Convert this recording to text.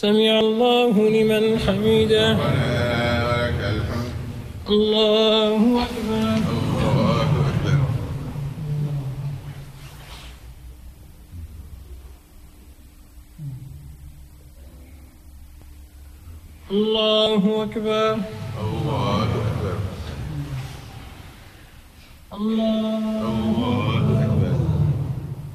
سمع الله لمن حمده. ربنا ولك الحمد. الله أكبر. الله أكبر. الله أكبر. الله أكبر. الله